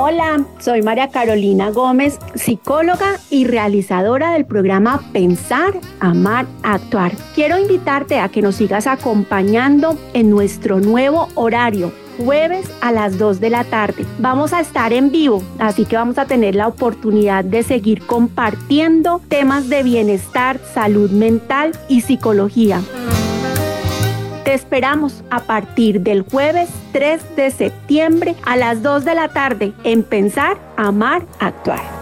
Hola, soy María Carolina Gómez, psicóloga y realizadora del programa Pensar, Amar, Actuar. Quiero invitarte a que nos sigas acompañando en nuestro nuevo horario, jueves a las 2 de la tarde. Vamos a estar en vivo, así que vamos a tener la oportunidad de seguir compartiendo temas de bienestar, salud mental y psicología. Te esperamos a partir del jueves 3 de septiembre a las 2 de la tarde en Pensar, Amar, Actuar.